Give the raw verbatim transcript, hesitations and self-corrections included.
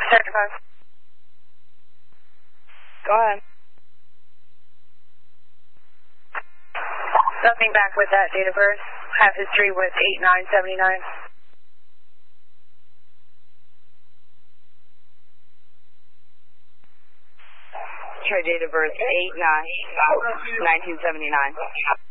Sector five. Go ahead. Nothing back with that date of birth. Have history with eight nine seventy-nine. Her date of birth, eight nine nineteen seventy-nine.